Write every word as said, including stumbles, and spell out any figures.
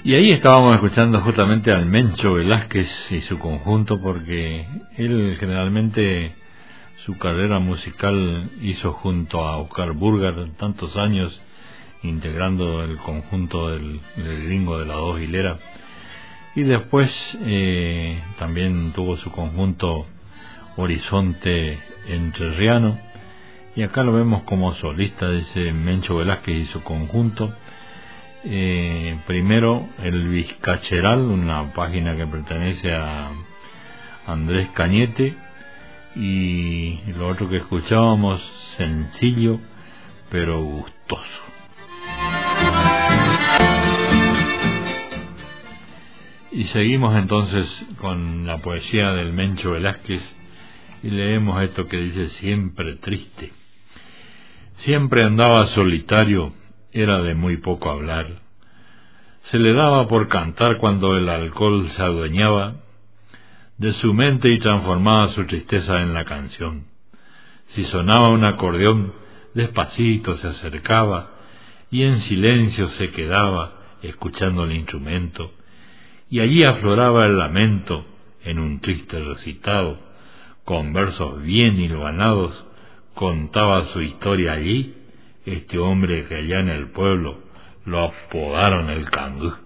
Y ahí estábamos escuchando justamente al Mencho Velázquez y su conjunto, porque él generalmente su carrera musical hizo junto a Oscar Burgar tantos años, integrando el conjunto del, del Gringo de las Dos Hileras, y después eh, también tuvo su conjunto Horizonte Entrerriano, y acá lo vemos como solista de ese Mencho Velázquez y su conjunto. Eh, primero el Vizcacheral, una página que pertenece a Andrés Cañete, y lo otro que escuchábamos, Sencillo pero Gustoso. Y seguimos entonces con la poesía del Mencho Velázquez y leemos esto que dice: siempre triste, siempre andaba solitario, era de muy poco hablar, se le daba por cantar cuando el alcohol se adueñaba de su mente y transformaba su tristeza en la canción. Si sonaba un acordeón, despacito se acercaba y en silencio se quedaba escuchando el instrumento, y allí afloraba el lamento en un triste recitado, con versos bien hilvanados contaba su historia allí, este hombre que allá en el pueblo lo apodaron el Cangú.